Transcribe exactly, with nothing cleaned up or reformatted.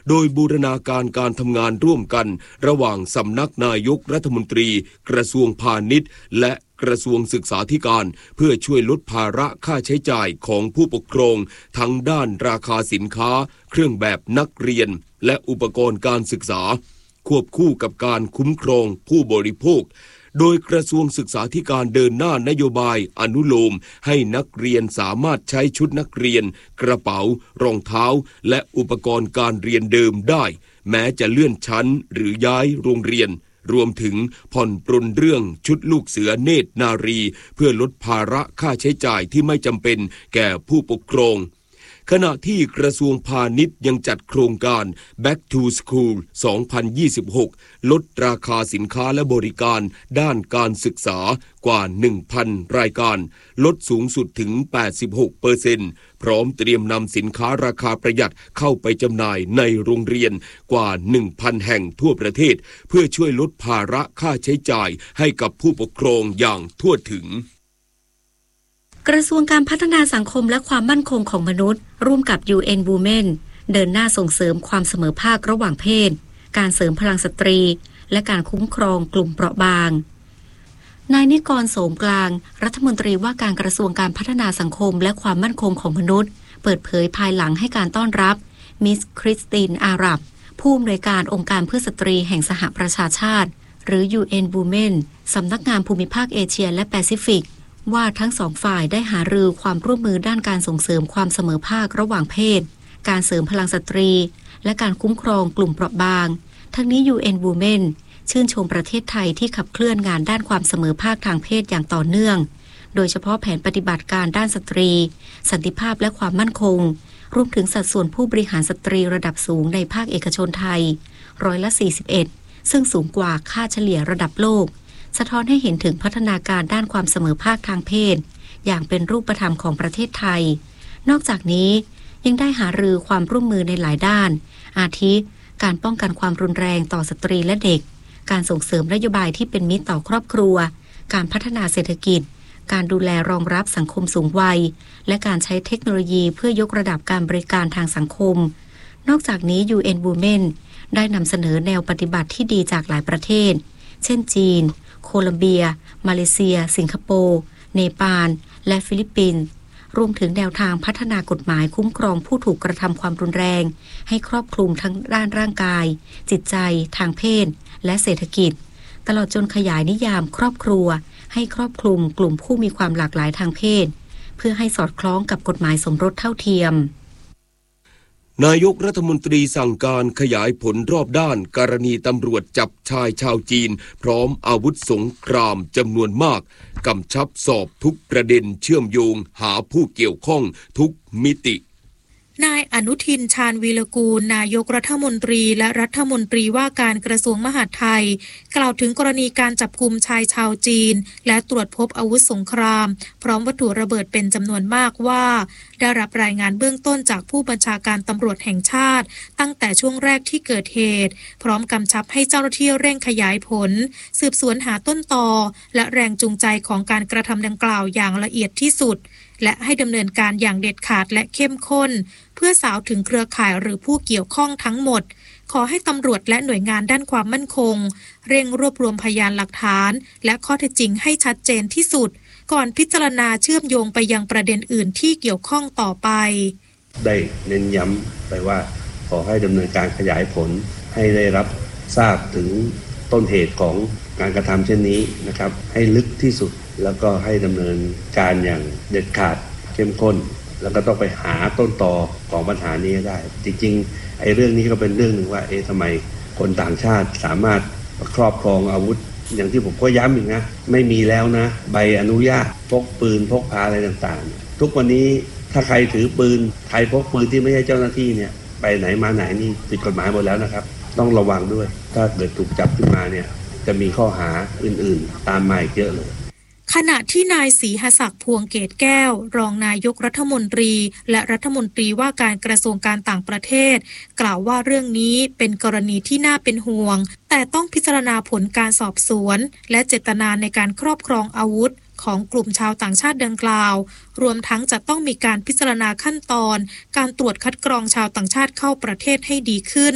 โดยบูรณาการการทำงานร่วมกันระหว่างสำนักนายกรัฐมนตรีกระทรวงพาณิชย์และกระทรวงศึกษาธิการเพื่อช่วยลดภาระค่าใช้จ่ายของผู้ปกครองทั้งด้านราคาสินค้าเครื่องแบบนักเรียนและอุปกรณ์การศึกษาควบคู่กับการคุ้มครองผู้บริโภคโดยกระทรวงศึกษาธิการเดินหน้านโยบายอนุโลมให้นักเรียนสามารถใช้ชุดนักเรียนกระเป๋ารองเท้าและอุปกรณ์การเรียนเดิมได้แม้จะเลื่อนชั้นหรือย้ายโรงเรียนรวมถึงผ่อนปรนเรื่องชุดลูกเสือเนตรนารีเพื่อลดภาระค่าใช้จ่ายที่ไม่จำเป็นแก่ผู้ปกครองขณะที่กระทรวงพาณิชย์ยังจัดโครงการ Back to School สองพันยี่สิบหก ลดราคาสินค้าและบริการด้านการศึกษากว่า หนึ่งพัน รายการลดสูงสุดถึง แปดสิบหกเปอร์เซ็นต์ พร้อมเตรียมนำสินค้าราคาประหยัดเข้าไปจำหน่ายในโรงเรียนกว่า หนึ่งพัน แห่งทั่วประเทศเพื่อช่วยลดภาระค่าใช้จ่ายให้กับผู้ปกครองอย่างทั่วถึงกระทรวงการพัฒนาสังคมและความมั่นคงของมนุษย์ร่วมกับ ยู เอ็น Women เดินหน้าส่งเสริมความเสมอภาคระหว่างเพศการเสริมพลังสตรีและการคุ้มครองกลุ่มเปราะบางนายนิกรโสมกลางรัฐมนตรีว่าการกระทรวงการพัฒนาสังคมและความมั่นคงของมนุษย์เปิดเผยภายหลังให้การต้อนรับมิสคริสตินอาหรับผู้อำนวยการองค์การเพื่อสตรีแห่งสหประชาชาติหรือ ยู เอ็น Women สำนักงานภูมิภาคเอเชียและแปซิฟิกว่าทั้งสองฝ่ายได้หารือความร่วมมือด้านการส่งเสริมความเสมอภาคระหว่างเพศการเสริมพลังสตรีและการคุ้มครองกลุ่มเปราะบางทั้งนี้ ยู เอ็น Women ชื่นชมประเทศไทยที่ขับเคลื่อนงานด้านความเสมอภาคทางเพศอย่างต่อเนื่องโดยเฉพาะแผนปฏิบัติการด้านสตรีสันติภาพและความมั่นคงรวมถึงสัดส่วนผู้บริหารสตรีระดับสูงในภาคเอกชนไทยร้อยละสี่สิบเอ็ดซึ่งสูงกว่าค่าเฉลี่ยระดับโลกสะท้อนให้เห็นถึงพัฒนาการด้านความเสมอภาคทางเพศอย่างเป็นรูปธรรมของประเทศไทยนอกจากนี้ยังได้หารือความร่วมมือในหลายด้านอาทิการป้องกันความรุนแรงต่อสตรีและเด็กการส่งเสริมนโยบายที่เป็นมิตรต่อครอบครัวการพัฒนาเศรษฐกิจการดูแลรองรับสังคมสูงวัยและการใช้เทคโนโลยีเพื่อยกระดับการบริการทางสังคมนอกจากนี้ ยู เอ็น Women ได้นำเสนอแนวปฏิบัติที่ดีจากหลายประเทศเช่นจีนโคลัมเบียมาเลเซียสิงคโปร์เนปาลและฟิลิปปินส์รวมถึงแนวทางพัฒนากฎหมายคุ้มครองผู้ถูกกระทำความรุนแรงให้ครอบคลุมทั้งด้านร่างกายจิตใจทางเพศและเศรษฐกิจตลอดจนขยายนิยามครอบครัวให้ครอบคลุมกลุ่มผู้มีความหลากหลายทางเพศเพื่อให้สอดคล้องกับกฎหมายสมรสเท่าเทียมนายกรัฐมนตรีสั่งการขยายผลรอบด้านกรณีตำรวจจับชายชาวจีนพร้อมอาวุธสงครามจำนวนมากกำชับสอบทุกประเด็นเชื่อมโยงหาผู้เกี่ยวข้องทุกมิตินายอนุทินชาญวีรกูลนายกรัฐมนตรีและรัฐมนตรีว่าการกระทรวงมหาดไทยกล่าวถึงกรณีการจับกุมชายชาวจีนและตรวจพบอาวุธสงครามพร้อมวัตถุระเบิดเป็นจำนวนมากว่าได้รับรายงานเบื้องต้นจากผู้บัญชาการตำรวจแห่งชาติตั้งแต่ช่วงแรกที่เกิดเหตุพร้อมกำชับให้เจ้าหน้าที่เร่งขยายผลสืบสวนหาต้นตอและแรงจูงใจของการกระทำดังกล่าวอย่างละเอียดที่สุดและให้ดำเนินการอย่างเด็ดขาดและเข้มข้นเพื่อสาวถึงเครือข่ายหรือผู้เกี่ยวข้องทั้งหมดขอให้ตำรวจและหน่วยงานด้านความมั่นคงเร่งรวบรวมพยานหลักฐานและข้อเท็จจริงให้ชัดเจนที่สุดก่อนพิจารณาเชื่อมโยงไปยังประเด็นอื่นที่เกี่ยวข้องต่อไปได้เน้นย้ำไปว่าขอให้ดำเนินการขยายผลให้ได้รับทราบถึงต้นเหตุของการกระทำเช่นนี้นะครับให้ลึกที่สุดแล้วก็ให้ดำเนินการอย่างเด็ดขาดเข้มข้นแล้วก็ต้องไปหาต้นตอของปัญหานี้ได้จริงๆไอ้เรื่องนี้ก็เป็นเรื่องหนึ่งว่าเอ๊ะทำไมคนต่างชาติสามารถครอบครองอาวุธอย่างที่ผมก็ย้ำอีกนะไม่มีแล้วนะใบอนุญาตพกปืนพกพาอะไรต่างๆทุกวันนี้ถ้าใครถือปืนใครพกปืนที่ไม่ใช่เจ้าหน้าที่เนี่ยไปไหนมาไหนนี่ผิดกฎหมายหมดแล้วนะครับต้องระวังด้วยถ้าเกิดถูกจับขึ้นมาเนี่ยจะมีข้อหาอื่นๆตามมาอีกเยอะเลยขณะที่นายศรีหศักดิ์พวงเกตแก้วรองนายกรัฐมนตรีและรัฐมนตรีว่าการกระทรวงการต่างประเทศกล่าวว่าเรื่องนี้เป็นกรณีที่น่าเป็นห่วงแต่ต้องพิจารณาผลการสอบสวนและเจตนาในการครอบครองอาวุธของกลุ่มชาวต่างชาติดังกล่าวรวมทั้งจะต้องมีการพิจารณาขั้นตอนการตรวจคัดกรองชาวต่างชาติเข้าประเทศให้ดีขึ้น